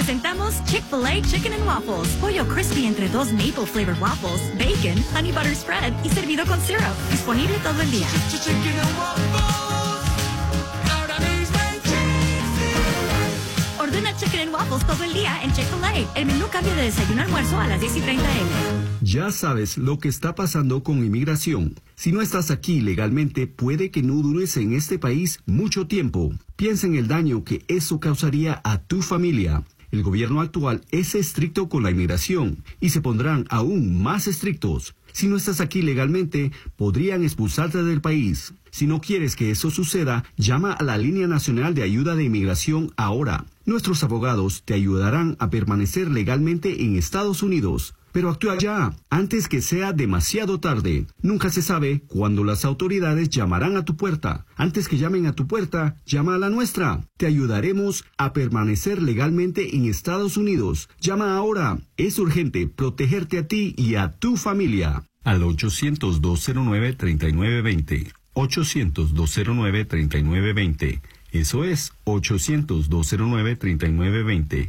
Presentamos Chick-fil-A Chicken and Waffles. Pollo crispy entre 2 maple flavored waffles, bacon, honey butter spread y servido con syrup. Disponible todo el día. Ordena Chicken and Waffles todo el día en Chick-fil-A. El menú cambia de desayuno a almuerzo a las 10:30 a.m. Ya sabes lo que está pasando con inmigración. Si no estás aquí legalmente, puede que no dures en este país mucho tiempo. Piensa en el daño que eso causaría a tu familia. El gobierno actual es estricto con la inmigración y se pondrán aún más estrictos. Si no estás aquí legalmente, podrían expulsarte del país. Si no quieres que eso suceda, llama a la Línea Nacional de Ayuda de Inmigración ahora. Nuestros abogados te ayudarán a permanecer legalmente en Estados Unidos. Pero actúa ya, antes que sea demasiado tarde. Nunca se sabe cuándo las autoridades llamarán a tu puerta. Antes que llamen a tu puerta, llama a la nuestra. Te ayudaremos a permanecer legalmente en Estados Unidos. Llama ahora. Es urgente protegerte a ti y a tu familia. Al 800-209-3920. 800-209-3920. Eso es 800-209-3920.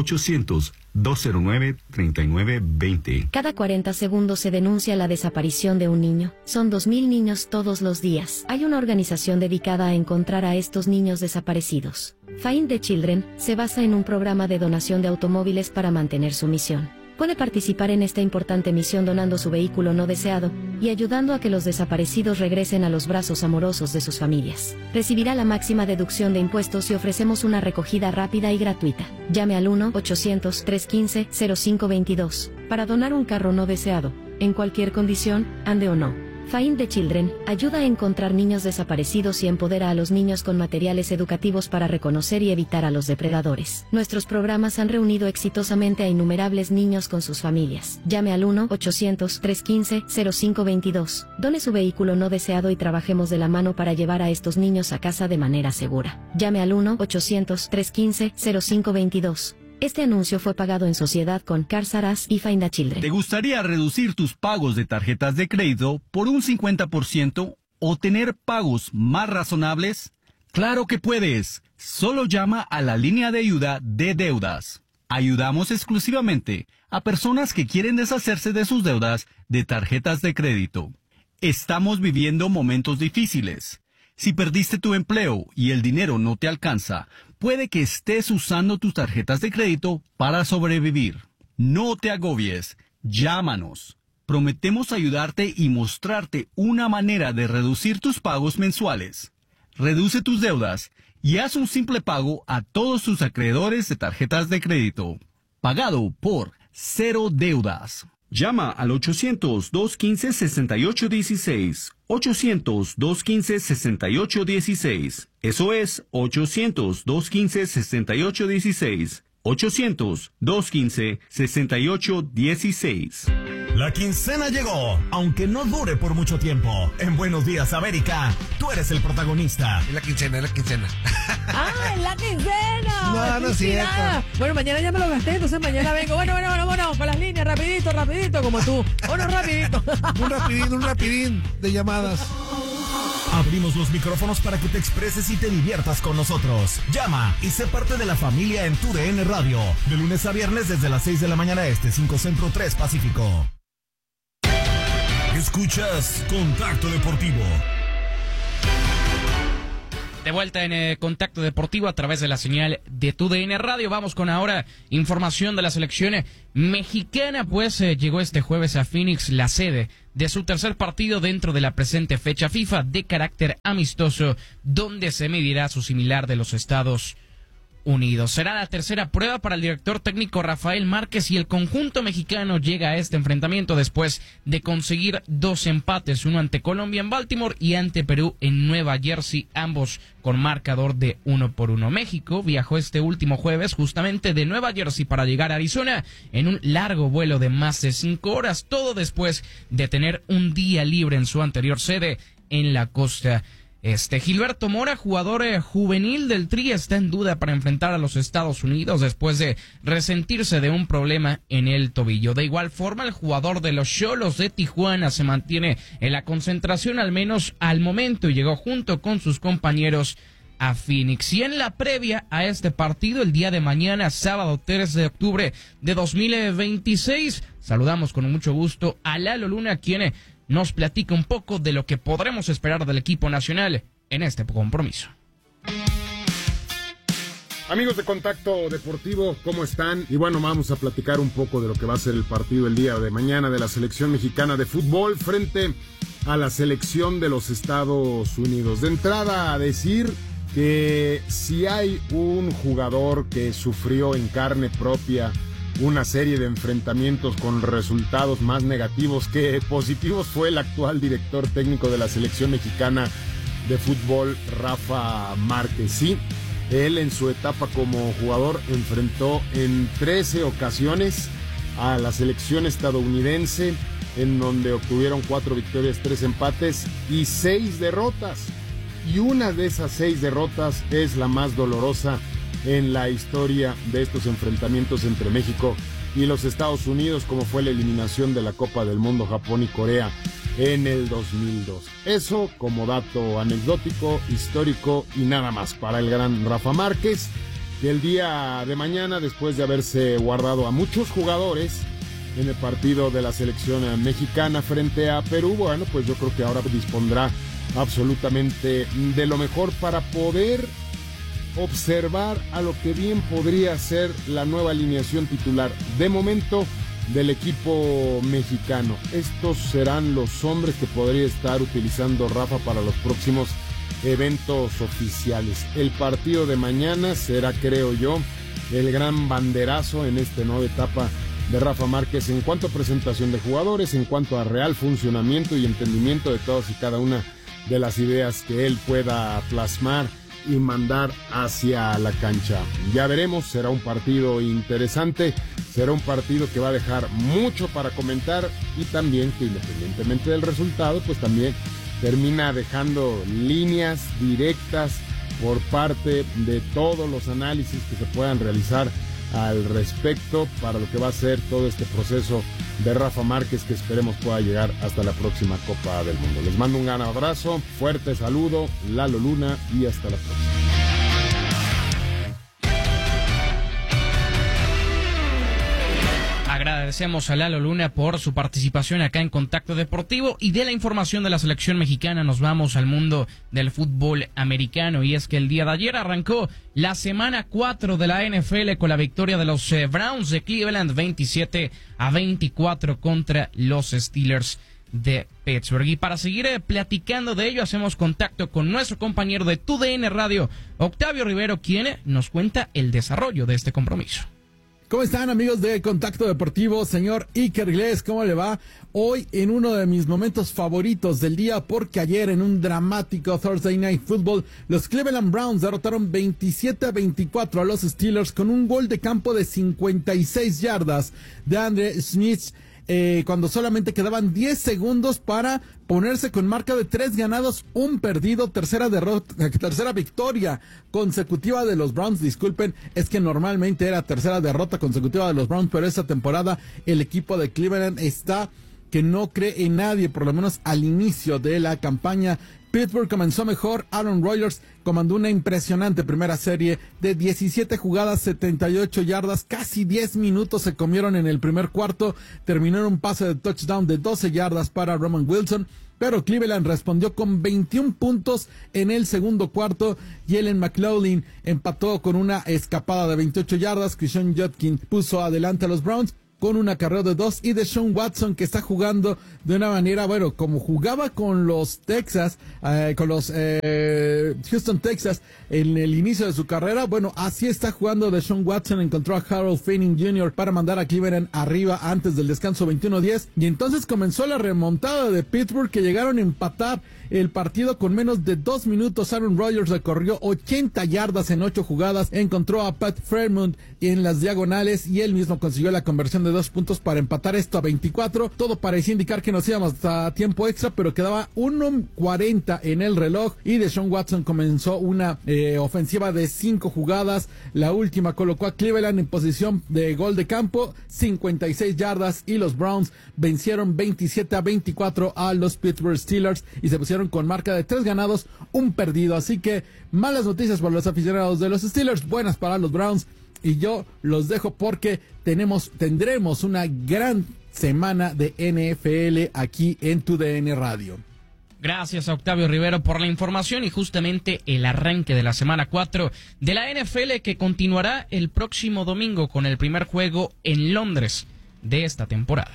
800-209-3920. Cada 40 segundos se denuncia la desaparición de un niño. Son 2.000 niños todos los días. Hay una organización dedicada a encontrar a estos niños desaparecidos. Find the Children se basa en un programa de donación de automóviles para mantener su misión. Puede participar en esta importante misión donando su vehículo no deseado y ayudando a que los desaparecidos regresen a los brazos amorosos de sus familias. Recibirá la máxima deducción de impuestos y ofrecemos una recogida rápida y gratuita. Llame al 1-800-315-0522 para donar un carro no deseado, en cualquier condición, ande o no. Find the Children ayuda a encontrar niños desaparecidos y empodera a los niños con materiales educativos para reconocer y evitar a los depredadores. Nuestros programas han reunido exitosamente a innumerables niños con sus familias. Llame al 1-800-315-0522. Done su vehículo no deseado y trabajemos de la mano para llevar a estos niños a casa de manera segura. Llame al 1-800-315-0522. Este anuncio fue pagado en sociedad con Cars R Us y Find the Children. ¿Te gustaría reducir tus pagos de tarjetas de crédito por un 50% o tener pagos más razonables? ¡Claro que puedes! Solo llama a la línea de ayuda de deudas. Ayudamos exclusivamente a personas que quieren deshacerse de sus deudas de tarjetas de crédito. Estamos viviendo momentos difíciles. Si perdiste tu empleo y el dinero no te alcanza, puede que estés usando tus tarjetas de crédito para sobrevivir. No te agobies, llámanos. Prometemos ayudarte y mostrarte una manera de reducir tus pagos mensuales. Reduce tus deudas y haz un simple pago a todos tus acreedores de tarjetas de crédito. Pagado por Cero Deudas. Llama al 800-215-6816. 800-215-6816. Eso es 800-215-6816. 800-215-6816. La quincena llegó, aunque no dure por mucho tiempo. En Buenos Días, América, tú eres el protagonista. Es la quincena, es la quincena. ¡Ah, es la quincena! No es cierto. Bueno, mañana ya me lo gasté, entonces mañana vengo. Bueno, con las líneas, rapidito, como tú. Rapidito. Un rapidín de llamadas. Abrimos los micrófonos para que te expreses y te diviertas con nosotros. Llama y sé parte de la familia en tu DN Radio. De lunes a viernes desde las 6 de la mañana este, 5 Centro, 3 Pacífico. Escuchas Contacto Deportivo. De vuelta en Contacto Deportivo a través de la señal de tu DN Radio. Vamos con ahora información de la selección mexicana, pues llegó este jueves a Phoenix la sede de su tercer partido dentro de la presente fecha FIFA de carácter amistoso, donde se medirá su similar de los Estados Unidos. Será la tercera prueba para el director técnico Rafael Márquez y el conjunto mexicano llega a este enfrentamiento después de conseguir 2 empates, uno ante Colombia en Baltimore y ante Perú en Nueva Jersey, ambos con marcador de 1-1. México viajó este último jueves justamente de Nueva Jersey para llegar a Arizona en un largo vuelo de más de 5 horas, todo después de tener un día libre en su anterior sede en la costa Gilberto Mora, jugador juvenil del Tri, está en duda para enfrentar a los Estados Unidos después de resentirse de un problema en el tobillo. De igual forma, el jugador de los Xolos de Tijuana se mantiene en la concentración al menos al momento y llegó junto con sus compañeros a Phoenix. Y en la previa a este partido, el día de mañana, sábado 3 de octubre de 2026, saludamos con mucho gusto a Lalo Luna, quien nos platica un poco de lo que podremos esperar del equipo nacional en este compromiso. Amigos de Contacto Deportivo, ¿cómo están? Y bueno, vamos a platicar un poco de lo que va a ser el partido el día de mañana de la selección mexicana de fútbol frente a la selección de los Estados Unidos. De entrada, a decir que si hay un jugador que sufrió en carne propia una serie de enfrentamientos con resultados más negativos que positivos, fue el actual director técnico de la selección mexicana de fútbol, Rafa Márquez. Sí, él en su etapa como jugador enfrentó en 13 ocasiones a la selección estadounidense, en donde obtuvieron 4 victorias, 3 empates y 6 derrotas. Y una de esas 6 derrotas es la más dolorosa en la historia de estos enfrentamientos entre México y los Estados Unidos, como fue la eliminación de la Copa del Mundo Japón y Corea en el 2002. Eso como dato anecdótico, histórico y nada más para el gran Rafa Márquez, que el día de mañana, después de haberse guardado a muchos jugadores en el partido de la selección mexicana frente a Perú, bueno, pues yo creo que ahora dispondrá absolutamente de lo mejor para poder observar a lo que bien podría ser la nueva alineación titular de momento del equipo mexicano. Estos serán los hombres que podría estar utilizando Rafa para los próximos eventos oficiales. El partido de mañana será, creo yo, el gran banderazo en esta nueva etapa de Rafa Márquez en cuanto a presentación de jugadores, en cuanto a real funcionamiento y entendimiento de todas y cada una de las ideas que él pueda plasmar y mandar hacia la cancha. Ya veremos, será un partido interesante, será un partido que va a dejar mucho para comentar y también que independientemente del resultado, pues también termina dejando líneas directas por parte de todos los análisis que se puedan realizar al respecto para lo que va a ser todo este proceso de Rafa Márquez, que esperemos pueda llegar hasta la próxima Copa del Mundo. Les mando un gran abrazo, fuerte saludo, Lalo Luna, y hasta la próxima. Agradecemos a Lalo Luna por su participación acá en Contacto Deportivo, y de la información de la selección mexicana nos vamos al mundo del fútbol americano, y es que el día de ayer arrancó la semana 4 de la NFL con la victoria de los Browns de Cleveland 27-24 contra los Steelers de Pittsburgh. Y para seguir platicando de ello, hacemos contacto con nuestro compañero de TUDN Radio, Octavio Rivero, quien nos cuenta el desarrollo de este compromiso. ¿Cómo están, amigos de Contacto Deportivo? Señor Iker Iglesias, ¿cómo le va? Hoy en uno de mis momentos favoritos del día, porque ayer en un dramático Thursday Night Football, los Cleveland Browns derrotaron 27-24 a los Steelers con un gol de campo de 56 yardas de Andre Smith, cuando solamente quedaban 10 segundos para ponerse con marca de 3 ganados, 1 perdido, tercera victoria consecutiva de los Browns. Disculpen, es que normalmente era tercera derrota consecutiva de los Browns, pero esta temporada el equipo de Cleveland está que no cree en nadie, por lo menos al inicio de la campaña. Pittsburgh comenzó mejor. Aaron Rodgers comandó una impresionante primera serie de 17 jugadas, 78 yardas, casi 10 minutos se comieron en el primer cuarto. Terminó en un pase de touchdown de 12 yardas para Roman Wilson, pero Cleveland respondió con 21 puntos en el segundo cuarto. Jalen McLaughlin empató con una escapada de 28 yardas. Christian Judkins puso adelante a los Browns con un acarreo de 2, y Deshaun Watson, que está jugando de una manera, bueno, como jugaba con los Houston Texas en el inicio de su carrera, bueno, así está jugando Deshaun Watson. Encontró a Harold Fanning Jr. para mandar a Cleveland arriba antes del descanso 21-10, y entonces comenzó la remontada de Pittsburgh, que llegaron a empatar el partido con menos de 2 minutos. Aaron Rodgers recorrió 80 yardas en 8 jugadas, encontró a Pat Fairmouth en las diagonales y él mismo consiguió la conversión de de 2 puntos para empatar esto a 24. Todo parecía indicar que nos íbamos a tiempo extra, pero quedaba 1:40 en el reloj y Deshaun Watson comenzó una ofensiva de 5 jugadas. La última colocó a Cleveland en posición de gol de campo, 56 yardas, y los Browns vencieron 27-24 a los Pittsburgh Steelers y se pusieron con marca de 3 ganados, 1 perdido. Así que malas noticias para los aficionados de los Steelers, buenas para los Browns, y yo los dejo porque tendremos una gran semana de NFL aquí en TUDN Radio. Gracias a Octavio Rivero por la información y justamente el arranque de la semana 4 de la NFL, que continuará el próximo domingo con el primer juego en Londres de esta temporada.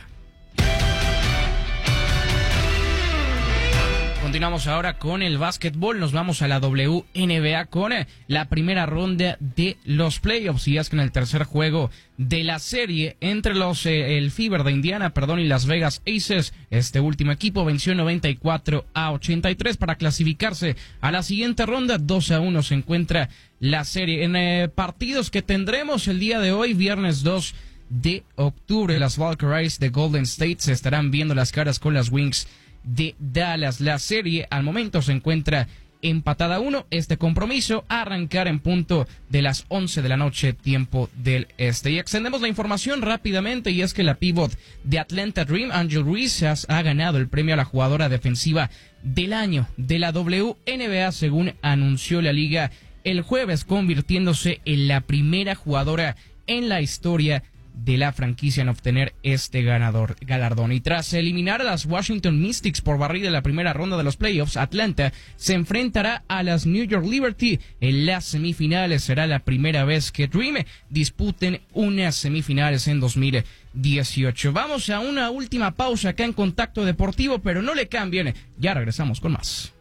Continuamos ahora con el básquetbol, nos vamos a la WNBA con la primera ronda de los playoffs, y es que en el tercer juego de la serie entre el Fever de Indiana, y Las Vegas Aces, este último equipo venció 94-83 para clasificarse a la siguiente ronda. 2-1 se encuentra la serie. En partidos que tendremos el día de hoy, viernes 2 de octubre, las Valkyries de Golden State se estarán viendo las caras con las Wings de Dallas. La serie al momento se encuentra empatada 1. Este compromiso a arrancar en punto de las 11 de la noche, tiempo del este. Y extendemos la información rápidamente, y es que la pívot de Atlanta Dream, Angel Reese, ha ganado el premio a la jugadora defensiva del año de la WNBA, según anunció la liga el jueves, convirtiéndose en la primera jugadora en la historia de la franquicia en obtener este galardón. Y tras eliminar a las Washington Mystics por barrida en la primera ronda de los playoffs, Atlanta se enfrentará a las New York Liberty en las semifinales. Será la primera vez que Dream disputen unas semifinales en 2018. Vamos a una última pausa acá en Contacto Deportivo, pero no le cambien, ya regresamos con más.